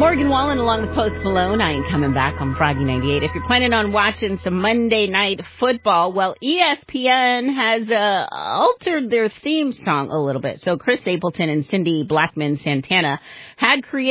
Morgan Wallen along with Post Malone. I ain't coming back on Froggy 98. If you're planning on watching some Monday Night Football, well, ESPN has altered their theme song a little bit. So Chris Stapleton and Cindy Blackman Santana had created